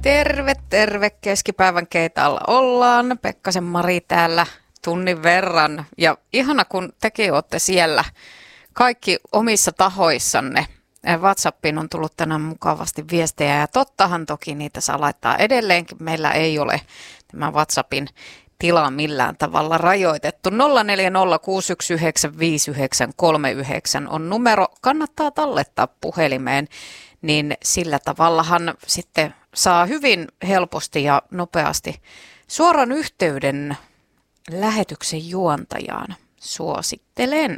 Terve, terve. Keskipäivän keitaalla ollaan. Pekkasen Mari täällä tunnin verran. Ja ihana, kun tekin olette siellä kaikki omissa tahoissanne. WhatsAppiin on tullut tänään mukavasti viestejä ja tottahan toki niitä saa laittaa edelleenkin. Meillä ei ole tämä WhatsAppin tila millään tavalla rajoitettu. 0406195939 on numero. Kannattaa tallettaa puhelimeen, niin sillä tavallahan sitten saa hyvin helposti ja nopeasti suoran yhteyden lähetyksen juontajaan. Suosittelen.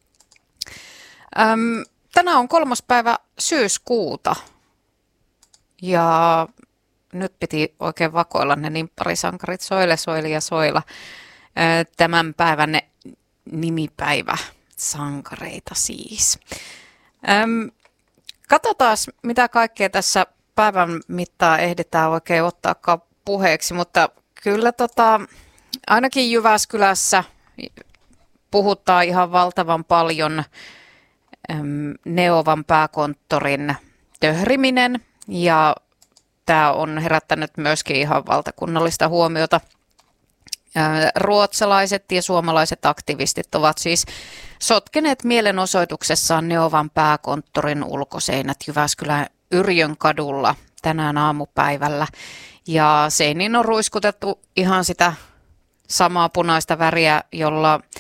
Tänään on 3. päivä syyskuuta ja nyt piti oikein vakoilla ne nimpparisankarit Soile, Soili ja Soila. Tämän päivän nimipäivä sankareita siis. Katsotaan, mitä kaikkea tässä päivän mittaan ehditään oikein ottaa puheeksi, mutta kyllä ainakin Jyväskylässä puhuttaa ihan valtavan paljon Neovan pääkonttorin töhriminen ja tämä on herättänyt myöskin ihan valtakunnallista huomiota. Ruotsalaiset ja suomalaiset aktivistit ovat siis sotkeneet mielenosoituksessaan Neovan pääkonttorin ulkoseinät Jyväskylän Yrjön kadulla tänään aamupäivällä. Ja seiniin on ruiskutettu ihan sitä samaa punaista väriä, jolla